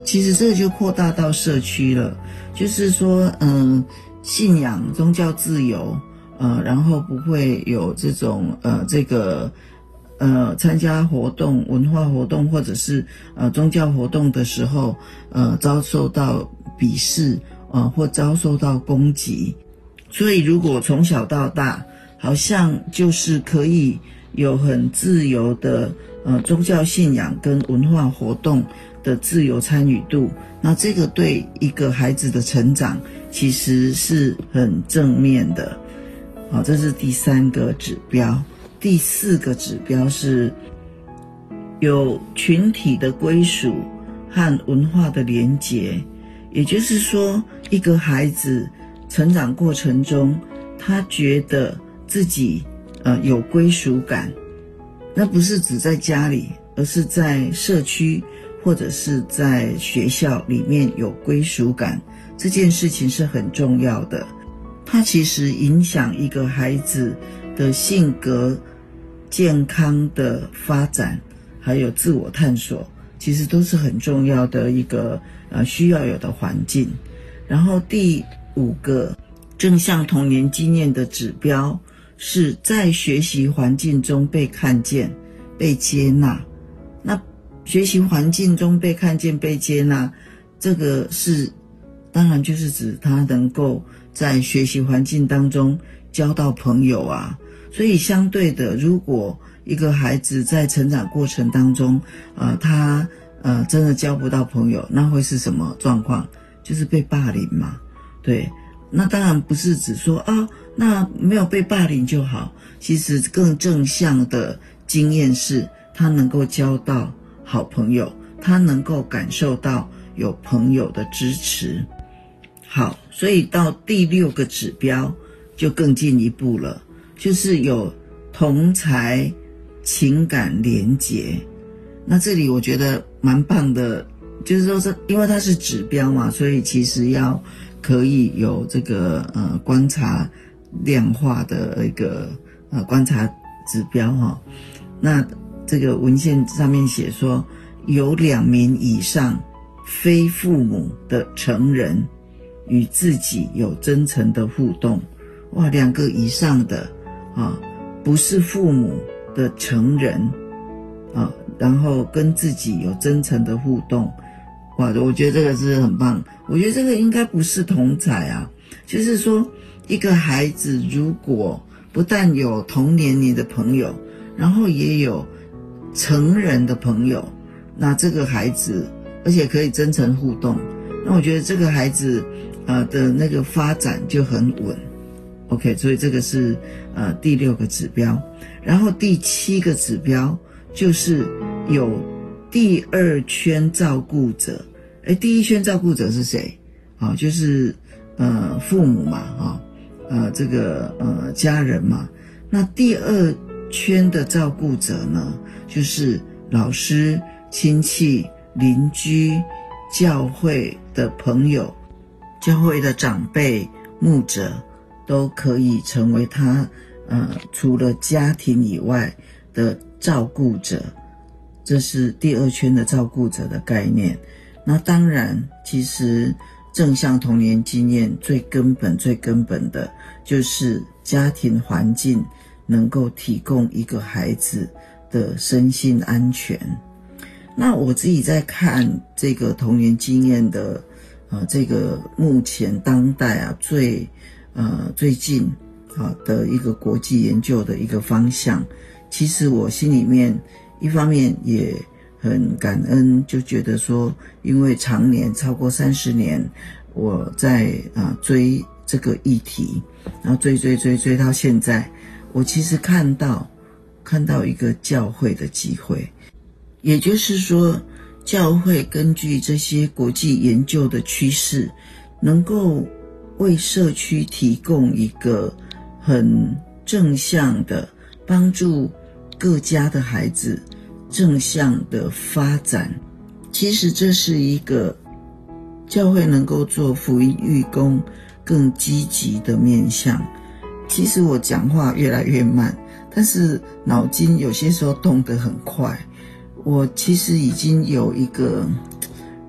其实这个就扩大到社区了，就是说信仰宗教自由，然后不会有这种参加活动文化活动或者是宗教活动的时候遭受到鄙视或遭受到攻击。所以如果从小到大好像就是可以有很自由的宗教信仰跟文化活动的自由参与度，那这个对一个孩子的成长其实是很正面的。好，这是第3个指标。第4个指标是有群体的归属和文化的连结，也就是说一个孩子成长过程中他觉得自己有归属感，那不是只在家里，而是在社区或者是在学校里面有归属感，这件事情是很重要的。它其实影响一个孩子的性格、健康的发展，还有自我探索，其实都是很重要的一个需要有的环境。然后第5个正向童年经验的指标是在学习环境中被看见、被接纳。那学习环境中被看见、被接纳，这个是当然就是指他能够在学习环境当中交到朋友啊。所以相对的，如果一个孩子在成长过程当中他真的交不到朋友，那会是什么状况？就是被霸凌嘛。对，那当然不是只说那没有被霸凌就好，其实更正向的经验是他能够交到好朋友，他能够感受到有朋友的支持。好，所以到第6个指标就更进一步了，就是有同侪情感连结。那这里我觉得蛮棒的，就是说因为它是指标嘛，所以其实要可以有这个观察量化的一个观察指标那这个文献上面写说，有2名以上非父母的成人与自己有真诚的互动。哇，2个以上的不是父母的成人然后跟自己有真诚的互动。哇，我觉得这个是很棒。我觉得这个应该不是同侪啊，就是说一个孩子如果不但有同年龄的朋友，然后也有成人的朋友，那这个孩子而且可以真诚互动，那我觉得这个孩子的那个发展就很稳。OK， 所以这个是第6个指标。然后第7个指标就是有第2圈照顾者。第1圈照顾者是谁？就是父母嘛，这个家人嘛。那第2圈的照顾者呢，就是老师、亲戚、邻居、教会的朋友、教会的长辈、牧者，都可以成为他除了家庭以外的照顾者。这是第2圈的照顾者的概念。那当然其实正向童年经验最根本的就是家庭环境能够提供一个孩子的身心安全。那我自己在看这个童年经验的这个目前当代最近的一个国际研究的一个方向，其实我心里面一方面也很感恩，就觉得说因为常年超过30年我在追这个议题，然后追到现在，我其实看到一个教会的机会。也就是说教会根据这些国际研究的趋势，能够为社区提供一个很正向的帮助各家的孩子正向的发展。其实这是一个教会能够做福音义工更积极的面向。其实我讲话越来越慢，但是脑筋有些时候动得很快。我其实已经有一个